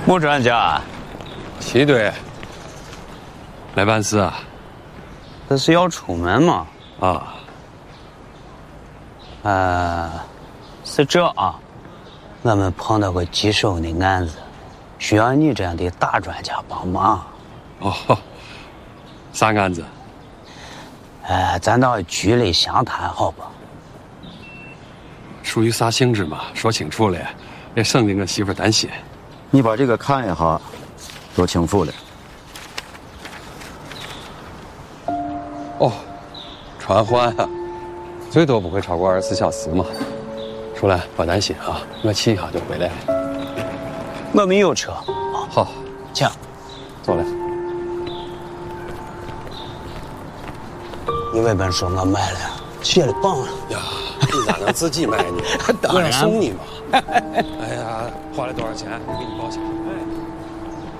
穆专家， 齐队，来办事啊？ 这是要出门吗？是这啊，我们碰到个棘手的案子，需要你这样的大专家帮忙。 哦，啥案子？ 咱到局里详谈好不？ 属于啥性质嘛？说清楚了，也省得我媳妇担心。 你把这个看一下，都清楚了。 哦，传唤啊，最多不会超过24小时嘛。出来，别担心啊，我骑一下就回来了。 我们有车。 好， 请。 走了。 你为本说我买了，写了棒了呀，你咋能自己买呢？ 当然我要送你嘛。哎呀，花了多少钱？我给你报销。哎。